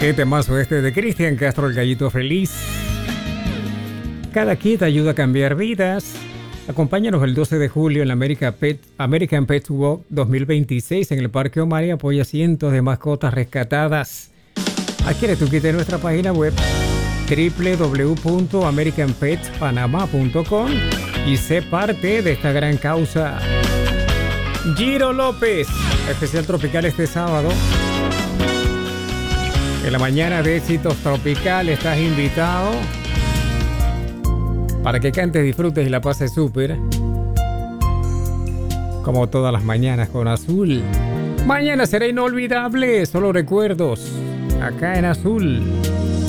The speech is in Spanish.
Qué temazo este de Cristian Castro, el gallito feliz. Cada kit ayuda a cambiar vidas. Acompáñanos el 12 de julio en la American Pet Walk 2026 en el Parque Omar y apoya cientos de mascotas rescatadas. Adquiere tu kit en nuestra página web www.americanpetspanama.com y sé parte de esta gran causa. Giro López, especial tropical este sábado. En la mañana de Éxitos Tropical estás invitado para que cantes, disfrutes y la pases súper. Como todas las mañanas con Azul. Mañana será inolvidable, solo recuerdos. Acá en Azul.